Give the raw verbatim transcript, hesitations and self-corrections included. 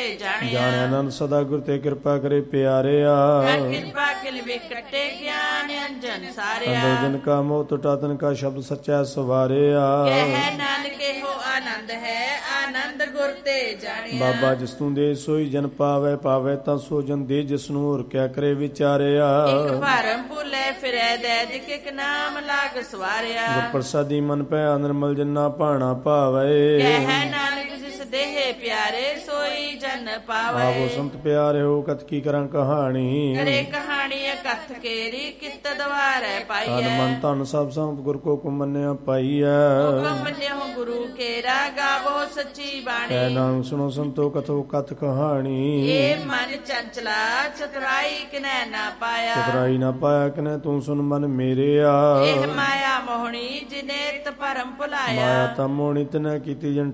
ਜਾਣਿਆ। ਜਾਣਿਆ ਆਨੰਦ ਸਦਾ ਗੁਰ ਤੇ ਕਿਰਪਾ ਕਰੇ ਪਿਆਰਿਆ। ਕਰ ਕਿਰਪਾ ਕਿਲ ਵਿਕਟੇ ਗਿਆਨ ਅੰਜਨ ਸਾਰਿਆ। ਅੰਦਰ ਜਨ ਕਾ ਮੋਹ ਟੁਟਾ ਤਨ ਕਾ ਸ਼ਬਦ ਸੱਚਾ ਸਵਾਰਿਆ। ਕਹਿ ਨਾਨਕ ਇਹੋ ਆਨੰਦ ਹੈ ਆਨੰਦ ਗੁਰ ਤੇ ਜਾਣਿਆ। ਬਾਬਾ ਜਿਸ ਤੂੰ ਦੇ ਸੋਈ ਜਨ ਪਾਵੇ, ਪਾਵੇ ਤਾਂ ਸੋ ਜਨ ਦੇ ਜਿਸ ਨੂੰ ਹੋਰ ਕਿਆ ਕਰੇ ਵਿਚਾਰਿਆ। ਇੱਕ ਭਰਮ ਭੁਲੇ ਫਿਰੈ ਦੈਦ ਕਿਕ ਨਾਮ ਲਾਗ ਸਵਾਰਿਆ। ਗੁਰ ਪ੍ਰਸਾਦੀ ਮਨ ਪੈ ਨਿਰਮਲ ਜਨਾ ਭਾਣਾ ਭਾਵੇ। ਕਹਿ ਨਾਨਕ ਜਿਸ ਦੇਹ ਪਿਆਰੇ ਸੋਈ ਜਨ ਪਾਵੇ। ਆਵੋ ਸੰਤ ਪਿਆਰੇ ਹੋ ਕਤ ਕੀ ਕਰਾਂ ਕਹਾਣੀ। ਕਰੇ ਕਹਾਣੀ ਕਥ ਕੇਰੀ ਕਿਤ ਦਵਾਰੈ ਤਨ ਪਾਈਐ। ਮਨ ਧਨ ਸਭ ਸੰਤ ਗੁਰ ਕੋ ਹੁਕਮ ਮੰਨਿਆ ਪਾਈਐ। ਹੁਕਮ ਮੰਨਿਓ ਗੁਰੂ ਕੇਰਾ ਗਾਵੋ ਸੱਚੀ ਬਾਣੀ। ਐ ਨਾਮ ਸੁਣੋ ਸੰਤੋ ਕਥੋ ਕਥ ਕਹਾਣੀ। ਇਹ ਮਨ ਚੰਚਲਾ ਚਤੁਰਾਈ ਕਿਨੈ ਨਾ ਪਾਇਆ। ਚਤੁਰਾਈ ਨਾ ਪਾਇਆ ਕਿਨੇ ਤੂੰ ਸੁਨ ਮਨ ਮੇਰਿਆ। ਇਹ ਮਾਇਆ ਮੋਹਣੀ ਜਿਨੇ ਤ ਭਰਮ ਭੁਲਾਇਆ। ਮਾਇਆ ਤਾਂ ਮੋਹਣੀ ਤਨੇ ਕੀਤੀ ਜਨ